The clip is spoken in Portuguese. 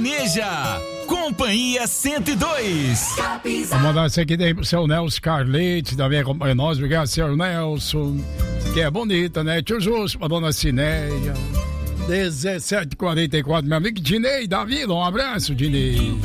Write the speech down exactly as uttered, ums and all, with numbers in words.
sertaneja. Companhia cento e dois. Vamos mandar isso aqui daí pro seu Nelson Carlete, também acompanha nós. Obrigado, senhor Nelson. Que é bonita, né? Tio Justo, pra dona Cineia. dezessete e quarenta e quatro, meu amigo Dinei da Vila. Um abraço, Dinei.